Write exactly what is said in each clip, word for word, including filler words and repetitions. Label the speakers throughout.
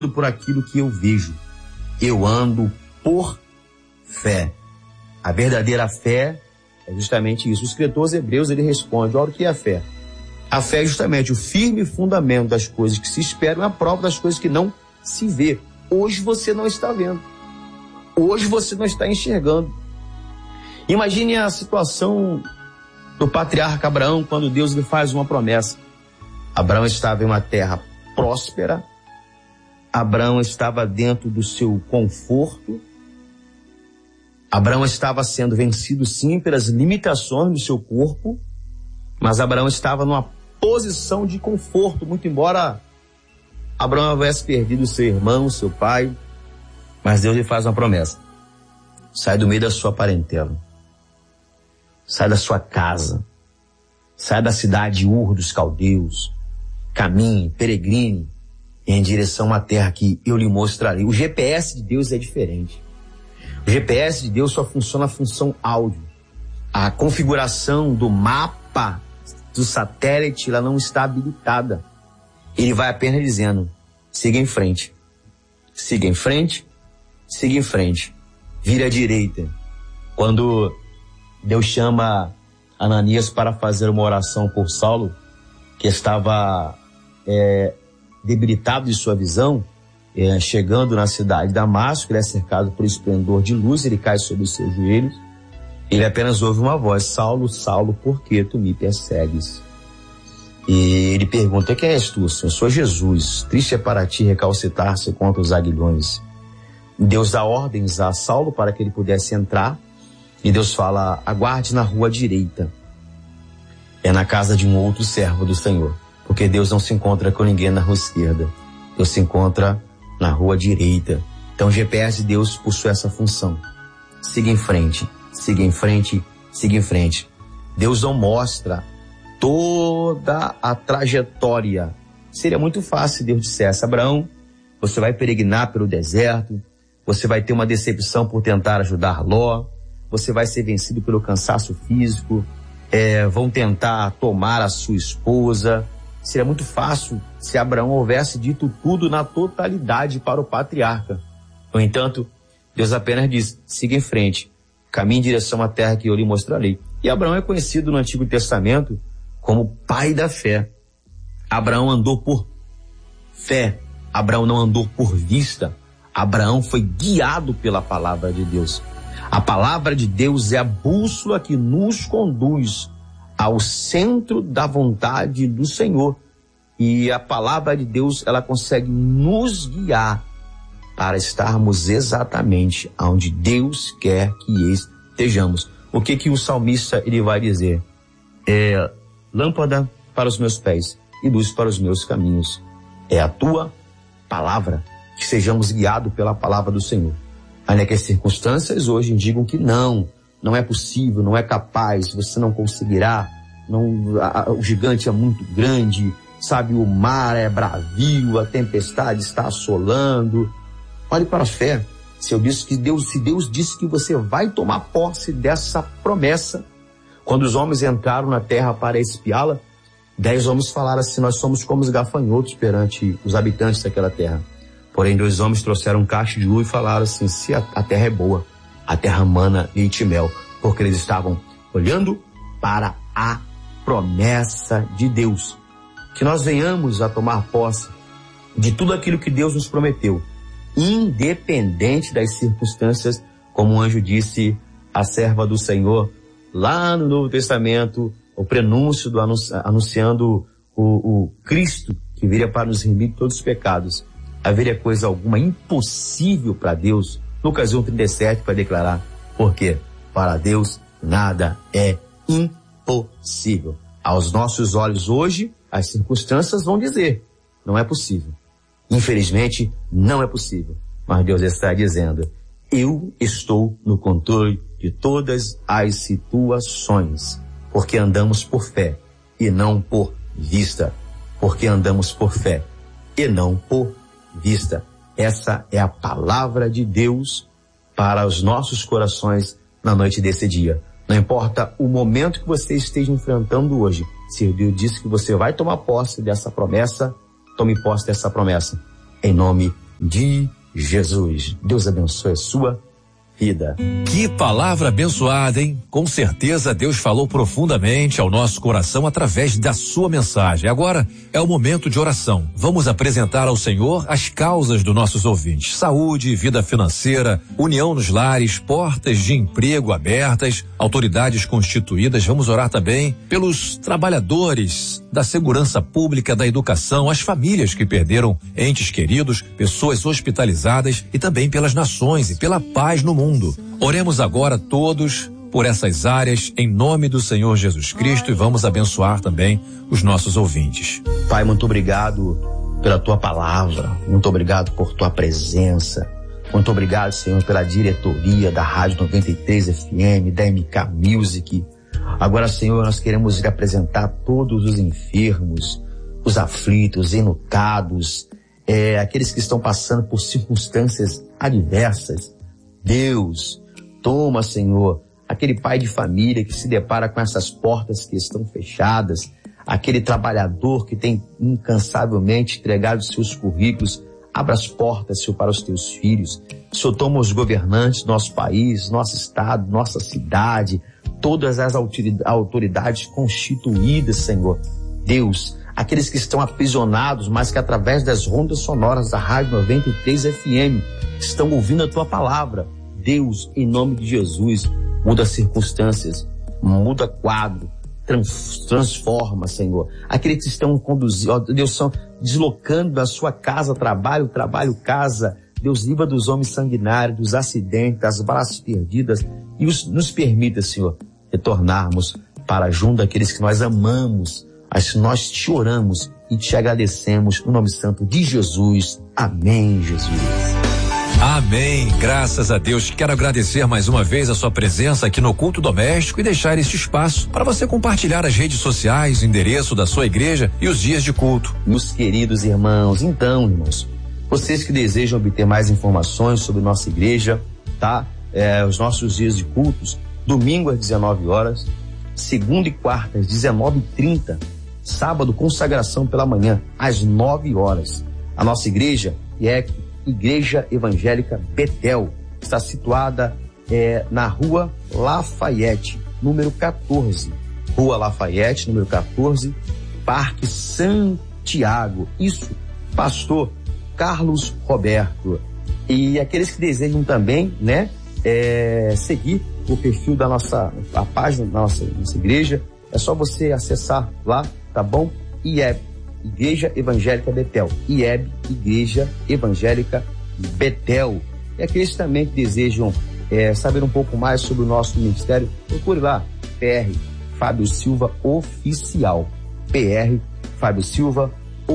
Speaker 1: por aquilo que eu vejo. Eu ando por fé. A verdadeira fé é justamente isso. O escritor aos Hebreus, ele responde: olha o que é a fé. A fé é justamente o firme fundamento das coisas que se esperam e a prova das coisas que não se vê. Hoje você não está vendo. Hoje você não está enxergando. Imagine a situação do patriarca Abraão quando Deus lhe faz uma promessa. Abraão estava em uma terra próspera. Abraão estava dentro do seu conforto. Abraão estava sendo vencido sim pelas limitações do seu corpo, mas Abraão estava numa posição de conforto, muito embora Abraão houvesse perdido seu irmão, seu pai, mas Deus lhe faz uma promessa: sai do meio da sua parentela, sai da sua casa, sai da cidade Ur dos Caldeus, caminhe, peregrine em direção à terra que eu lhe mostrarei. O G P S de Deus é diferente. O G P S de Deus só funciona a função áudio. A configuração do mapa do satélite, ela não está habilitada. Ele vai apenas dizendo: siga em frente, siga em frente, siga em frente, vira à direita. Quando Deus chama Ananias para fazer uma oração por Saulo, que estava é, debilitado de sua visão, é, chegando na cidade de Damasco, ele é cercado por esplendor de luz, ele cai sobre os seus joelhos, ele apenas ouve uma voz: Saulo, Saulo, por que tu me persegues? E ele pergunta: quem és tu, Senhor? Eu sou Jesus, triste é para ti recalcitar-se contra os aguilhões. Deus dá ordens a Saulo para que ele pudesse entrar, e Deus fala: aguarde na rua direita. É na casa de um outro servo do Senhor, porque Deus não se encontra com ninguém na rua esquerda, Deus se encontra na rua direita. Então o G P S de Deus possui essa função: siga em frente, siga em frente, siga em frente. Deus não mostra toda a trajetória. Seria muito fácil se Deus dissesse: Abraão, você vai peregrinar pelo deserto, você vai ter uma decepção por tentar ajudar Ló, você vai ser vencido pelo cansaço físico, é, vão tentar tomar a sua esposa. Seria muito fácil se Abraão houvesse dito tudo na totalidade para o patriarca. No entanto, Deus apenas diz: siga em frente, caminhe em direção à terra que eu lhe mostrarei. E Abraão é conhecido no Antigo Testamento como pai da fé. Abraão andou por fé, Abraão não andou por vista. Abraão foi guiado pela palavra de Deus. A palavra de Deus é a bússola que nos conduz ao centro da vontade do Senhor. E a palavra de Deus, ela consegue nos guiar para estarmos exatamente onde Deus quer que estejamos. O que que o salmista ele vai dizer? É lâmpada para os meus pés e luz para os meus caminhos. É a tua palavra, que sejamos guiados pela palavra do Senhor. Ainda que as circunstâncias hoje indicam que não, não é possível, não é capaz, você não conseguirá, não, a, a, o gigante é muito grande, sabe, o mar é bravio, a tempestade está assolando. Olhe para a fé. Se eu disse que Deus, se Deus disse que você vai tomar posse dessa promessa, quando os homens entraram na terra para espiá-la, dez homens falaram assim: nós somos como os gafanhotos perante os habitantes daquela terra. Porém, dois homens trouxeram um cacho de uva e falaram assim: se a, a terra é boa, a terra mana leite e mel, porque eles estavam olhando para a promessa de Deus. Que nós venhamos a tomar posse de tudo aquilo que Deus nos prometeu, independente das circunstâncias, como o anjo disse à serva do Senhor, lá no Novo Testamento, o prenúncio do anunci, anunciando o, o Cristo, que viria para nos remir de todos os pecados. Haveria coisa alguma impossível para Deus? Lucas um, trinta e sete vai declarar: porque para Deus nada é impossível. Aos nossos olhos hoje, as circunstâncias vão dizer: não é possível. Infelizmente, não é possível. Mas Deus está dizendo: eu estou no controle de todas as situações, porque andamos por fé e não por vista. Porque andamos por fé e não por vista. Essa é a palavra de Deus para os nossos corações na noite desse dia. Não importa o momento que você esteja enfrentando hoje, se Deus disse que você vai tomar posse dessa promessa, tome posse dessa promessa, em nome de Jesus. Deus abençoe a sua vida.
Speaker 2: Que palavra abençoada, hein? Com certeza Deus falou profundamente ao nosso coração através da sua mensagem. Agora é o momento de oração. Vamos apresentar ao Senhor as causas dos nossos ouvintes: saúde, vida financeira, união nos lares, portas de emprego abertas, autoridades constituídas. Vamos orar também pelos trabalhadores da segurança pública, da educação, as famílias que perderam entes queridos, pessoas hospitalizadas e também pelas nações e pela paz no mundo. Oremos agora todos por essas áreas em nome do Senhor Jesus Cristo e vamos abençoar também os nossos ouvintes.
Speaker 1: Pai, muito obrigado pela tua palavra, muito obrigado por tua presença, muito obrigado, Senhor, pela diretoria da Rádio noventa e três F M, da M K Music. Agora, Senhor, nós queremos ir apresentar todos os enfermos, os aflitos, enlutados, é, aqueles que estão passando por circunstâncias adversas. Deus, toma, Senhor, aquele pai de família que se depara com essas portas que estão fechadas, aquele trabalhador que tem incansavelmente entregado seus currículos. Abra as portas, Senhor, para os teus filhos. Senhor, toma os governantes do nosso país, nosso estado, nossa cidade, todas as autoridades constituídas, Senhor. Deus, aqueles que estão aprisionados, mas que através das rondas sonoras da Rádio noventa e três F M estão ouvindo a tua palavra. Deus, em nome de Jesus, muda circunstâncias, muda quadro, trans, transforma, Senhor. Aqueles que estão conduzindo, Deus, são deslocando da sua casa, trabalho, trabalho, casa. Deus, livra dos homens sanguinários, dos acidentes, das balas perdidas e os, nos permita, Senhor, retornarmos para junto daqueles que nós amamos. Assim nós te oramos e te agradecemos no nome santo de Jesus. Amém, Jesus.
Speaker 2: Amém, graças a Deus. Quero agradecer mais uma vez a sua presença aqui no Culto Doméstico e deixar este espaço para você compartilhar as redes sociais, o endereço da sua igreja e os dias de culto.
Speaker 1: Meus queridos irmãos, então, irmãos, vocês que desejam obter mais informações sobre nossa igreja, tá? É, os nossos dias de cultos, domingo às dezenove horas, segunda e quarta às dezenove e trinta, sábado consagração pela manhã às nove horas. A nossa igreja é Igreja Evangélica Betel, está situada é, na Rua Lafayette, número quatorze. Rua Lafayette, número quatorze, Parque Santiago. Isso, pastor Carlos Roberto. E aqueles que desejam também, né, é, seguir o perfil da nossa, a página da nossa, nossa igreja, é só você acessar lá, tá bom? I E B, Igreja Evangélica Betel. I E B, Igreja Evangélica Betel. E aqueles também que desejam é, saber um pouco mais sobre o nosso ministério, procure lá, P R Fábio Silva Oficial. P R Fábio Silva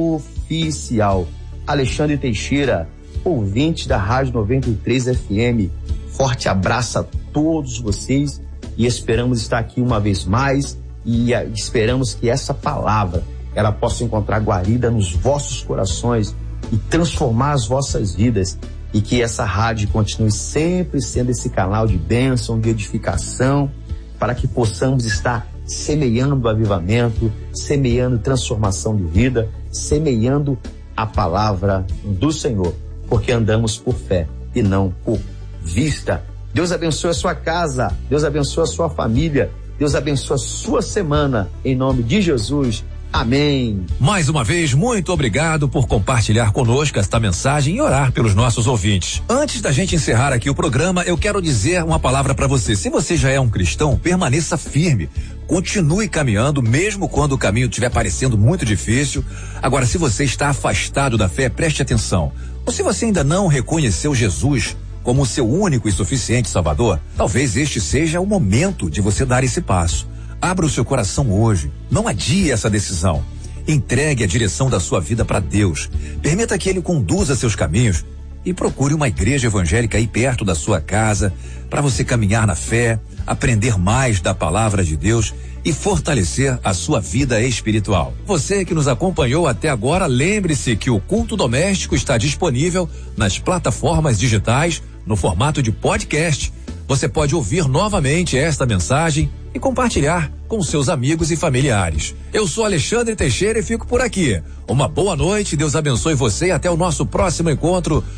Speaker 1: Oficial. Alexandre Teixeira, ouvinte da Rádio noventa e três F M. Forte abraço a todos vocês e esperamos estar aqui uma vez mais e a, esperamos que essa palavra ela possa encontrar guarida nos vossos corações e transformar as vossas vidas, e que essa rádio continue sempre sendo esse canal de bênção, de edificação, para que possamos estar semeando avivamento, semeando transformação de vida, semeando a palavra do Senhor, porque andamos por fé e não por vista. Deus abençoe a sua casa, Deus abençoe a sua família, Deus abençoe a sua semana, em nome de Jesus. Amém.
Speaker 2: Mais uma vez, muito obrigado por compartilhar conosco esta mensagem e orar pelos nossos ouvintes. Antes da gente encerrar aqui o programa, eu quero dizer uma palavra para você. Se você já é um cristão, permaneça firme. Continue caminhando, mesmo quando o caminho estiver parecendo muito difícil. Agora, se você está afastado da fé, preste atenção. Ou se você ainda não reconheceu Jesus como o seu único e suficiente Salvador, talvez este seja o momento de você dar esse passo. Abra o seu coração hoje. Não adie essa decisão. Entregue a direção da sua vida para Deus. Permita que Ele conduza seus caminhos e procure uma igreja evangélica aí perto da sua casa para você caminhar na fé, aprender mais da palavra de Deus e fortalecer a sua vida espiritual. Você que nos acompanhou até agora, lembre-se que o Culto Doméstico está disponível nas plataformas digitais no formato de podcast. Você pode ouvir novamente esta mensagem e compartilhar com seus amigos e familiares. Eu sou Alexandre Teixeira e fico por aqui. Uma boa noite, Deus abençoe você e até o nosso próximo encontro